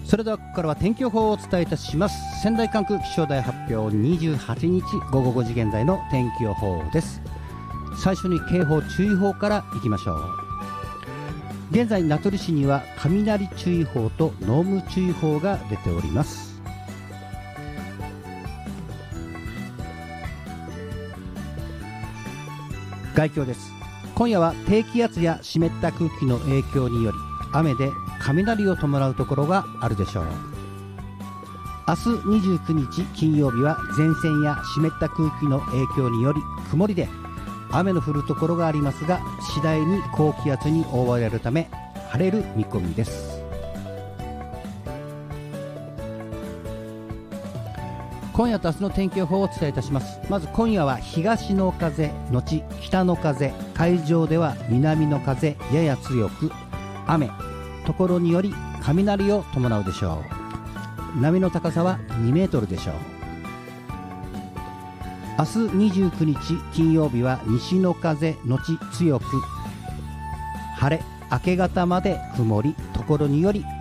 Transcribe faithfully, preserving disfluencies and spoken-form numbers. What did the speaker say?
それではここからは天気予報をお伝えいたします。仙台管区気象台発表にじゅうはちにちごごごじ現在の天気予報です。最初に警報注意報からいきましょう。現在名取市には雷注意報と濃霧注意報が出ております。概況です。今夜は低気圧や湿った空気の影響により雨で雷を伴うところがあるでしょう。明日にじゅうくにち金曜日は前線や湿った空気の影響により曇りで雨の降るところがありますが、次第に高気圧に覆われるため晴れる見込みです。今夜と明日の天気予報をお伝えいたします。まず今夜は東の風のち北の風、海上では南の風やや強く、雨ところにより雷を伴うでしょう。波の高さはにメートルでしょう。明日にじゅうくにち金曜日は西の風のち強く晴れ、明け方まで曇り、ところにより